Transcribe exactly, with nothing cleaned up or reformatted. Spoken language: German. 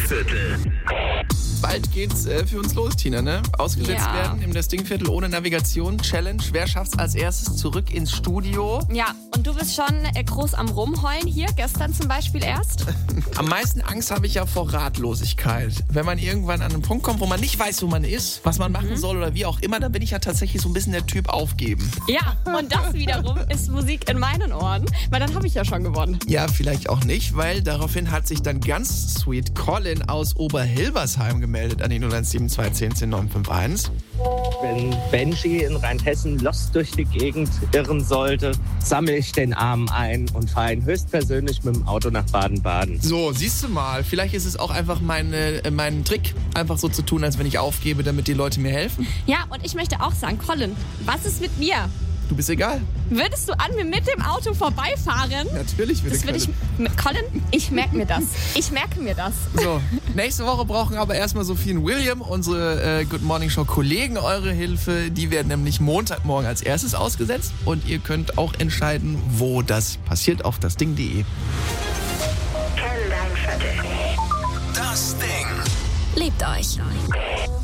Ding-Viertel. Bald geht's äh, für uns los, Tina, ne? Ausgesetzt Ja. werden im Das Ding-Viertel ohne Navigation. Challenge. Wer schafft's als erstes zurück ins Studio? Ja, und du bist schon äh, groß am Rumheulen hier, gestern zum Beispiel erst. Am meisten Angst habe ich ja vor Ratlosigkeit. Wenn man irgendwann an einen Punkt kommt, wo man nicht weiß, wo man ist, was man machen soll oder wie auch immer, dann bin ich ja tatsächlich so ein bisschen der Typ aufgeben. Ja, und das wiederum ist Musik in meinen Ohren, weil dann habe ich ja schon gewonnen. Ja, vielleicht auch nicht, weil daraufhin hat sich dann ganz sweet Colin aus Oberhilversheim gemeldet an die null eins sieben zwei zehn zehn neun fünf eins. Wenn Benji in Rheinhessen lost durch die Gegend irren sollte, sammle ich den Arm ein und fahre ihn höchstpersönlich mit dem Auto nach Baden-Baden. So, siehst du mal, vielleicht ist es auch einfach meine, äh, mein Trick, einfach so zu tun, als wenn ich aufgebe, damit die Leute mir helfen. Ja, und ich möchte auch sagen, Colin, was ist mit mir? Du bist egal. Würdest du an mir mit dem Auto vorbeifahren? Natürlich würde Das würde ich. Mit Colin, ich merke mir das. Ich merke mir das. So, nächste Woche brauchen aber erstmal Sophie und William, unsere äh, Good Morning Show Kollegen, eure Hilfe. Die werden nämlich Montagmorgen als erstes ausgesetzt und ihr könnt auch entscheiden, wo das passiert auf das Ding punkt de. Das Ding. Liebt euch.